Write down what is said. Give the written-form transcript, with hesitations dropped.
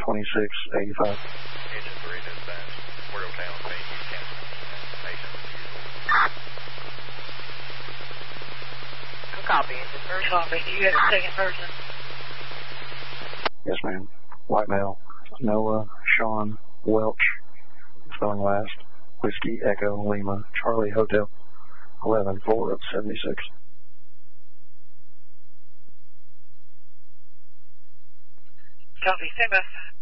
2685. Engine 3 dispatch. We're okay on page. You can't patient as usual. Copy. Engine 3. Copy. Do you have a second person? Yes, ma'am. White male. Noah Sean Welch. Spelling last. Whiskey Echo Lima Charlie Hotel. 11-4 of 76. Copy. Stand by.